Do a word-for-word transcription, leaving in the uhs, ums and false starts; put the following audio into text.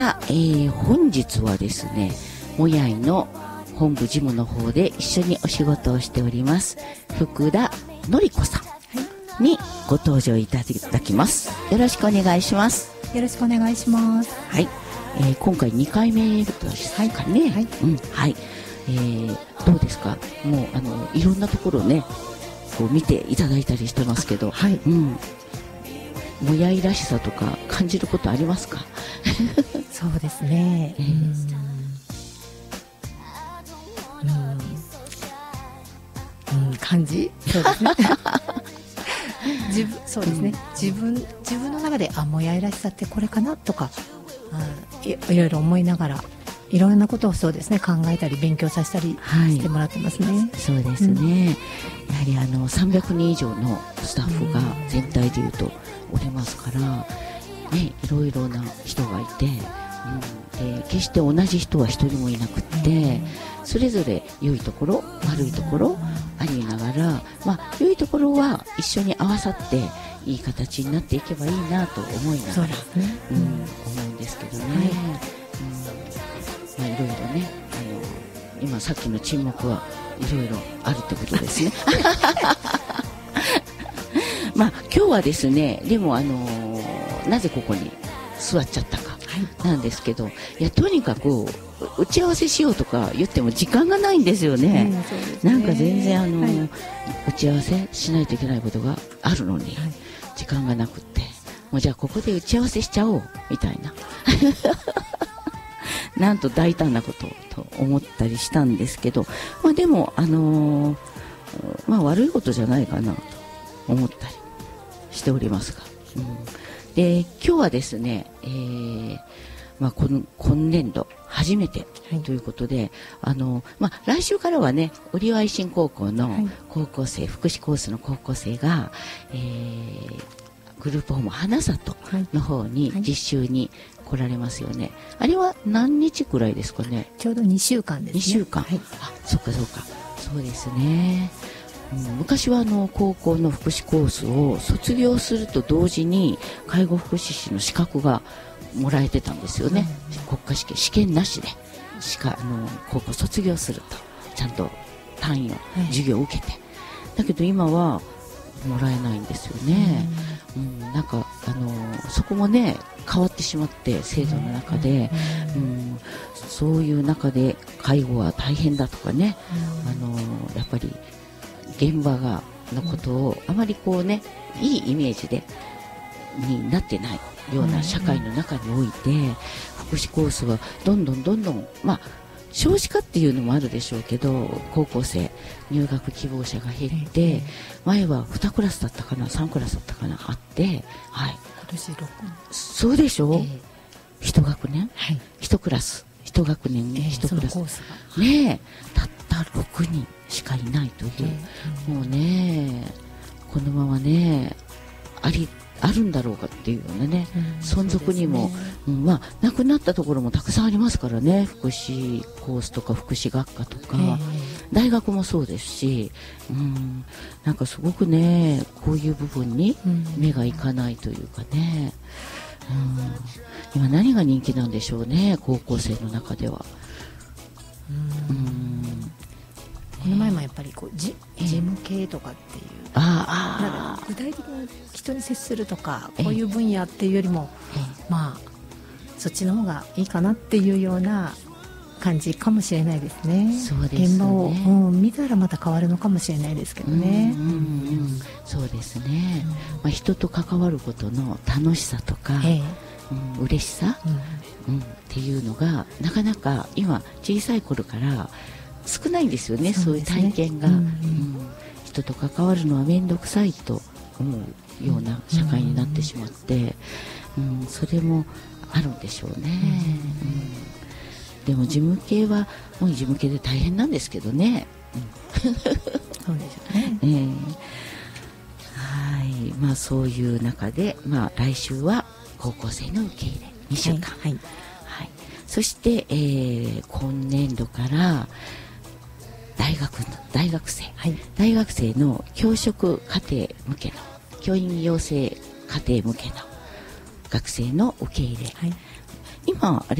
えー、本日はですね、もやいの本部事務の方で一緒にお仕事をしております福田のり子さんにご登場いただきます。よろしくお願いします。 よろしくお願いします。 はい、えー、今回にかいめですかね。はい、はいうんはい、えー、どうですか。もうあのいろんなところねこう見ていただいたりしてますけど、はいうん、もやいらしさとか感じることありますか？ そうですね、えーうんうん、感じそうですね自分そうですね、うん、自分自分の中であもやいらしさってこれかなとか、うん、い, いろいろ思いながらいろんなことをそうですね考えたり勉強させたりしてもらってますね、はい、 そうですね、うん、やはりあのさんびゃくにん以上のスタッフが全体でいうとおりますから、ね、いろいろな人がいて、うん、で決して同じ人は一人もいなくって、うん、それぞれ良いところ悪いところありながら、まあ、良いところは一緒に合わさっていい形になっていけばいいなと思いながら、ねうん、思うんですけどね、はいうんまあ、いろいろねあの今さっきの沈黙はいろいろあるってことですねまあ今日はですねでもあのー、なぜここに座っちゃったかなんですけど、はい、いやとにかく打ち合わせしようとか言っても時間がないんですよね、うん、そうですねなんか全然あの、はい、打ち合わせしないといけないことがあるのに、はい、時間がなくってもうじゃあここで打ち合わせしちゃおうみたいななんと大胆なことと思ったりしたんですけど、まあ、でも、あのーまあ、悪いことじゃないかなと思ったりしておりますが、うん、で今日はですね、えーまあ、この今年度初めてということで、はいあのまあ、来週からはね折和維新高校の高校生、はい、福祉コースの高校生が、えー、グループホーム花里の方に実習に来られますよね、はい、あれは何日くらいですかね。 ちょうどにしゅうかんですね。 にしゅうかん、はい、あそっかそっかそうですね、うん、昔はあの高校の福祉コースを卒業すると同時に介護福祉士の資格がもらえてたんですよね、うん、国家試験試験なしでしかあの高校卒業するとちゃんと単位を、はい、授業を受けてだけど今はもらえないんですよね、うんうん、なんかあのそこもね変わってしまって制度の中で、うんうん、そういう中で介護は大変だとかね、うん、あのやっぱり現場がのことをあまりこうねいいイメージでになってないような社会の中において、うん、福祉コースはどんどんどんどんまあ少子化っていうのもあるでしょうけど高校生入学希望者が減って、うん、前はにクラスだったかなさんクラスだったかなあって、はい、 今年ろくそうでしょう、えー、いち学年、はい、いちクラスいち学年、えー、いちクラスねえたったろくにんしかいないという、えー、もうねこのままねありあるんだろうかっていうようなね、うん、存続にも、ねうんまあ、亡くなったところもたくさんありますからね福祉コースとか福祉学科とか、えー、大学もそうですし、うん、なんかすごくねこういう部分に目がいかないというかね、うん、今何が人気なんでしょうね高校生の中では。 うんうんこの前もやっぱりこう事務系とかっていう、えー、 ああ具体的に人に接するとかこういう分野っていうよりも、えー、まあそっちの方がいいかなっていうような感じかもしれないですね。 そうですね現場を、うん、見たらまた変わるのかもしれないですけどね。 うんうんうん、そうですね、うんまあ、人と関わることの楽しさとか、えーうん、嬉しさ、うんうん、っていうのがなかなか今小さい頃から少ないんですよね、そうですね、そういう体験が、うんうんうん、人と関わるのは面倒くさいと思うような社会になってしまって、うんうん、それもあるんでしょうね、うんうん、でも事務系はもう事務系で大変なんですけどね、 うん、そうですよね、 えー、はいまあそういう中で、まあ、来週は高校生の受け入れにしゅうかん、はいはいはい、そして、えー、今年度から大学の大学生、はい、大学生の教職課程向けの教員養成課程向けの学生の受け入れ、はい今あれ